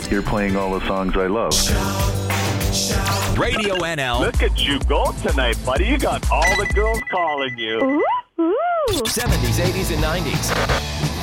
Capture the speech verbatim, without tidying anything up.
you're playing all the songs I love. Radio N L. Look at you go tonight, buddy. You got all the girls calling you. Ooh, ooh. seventies, eighties, and nineties.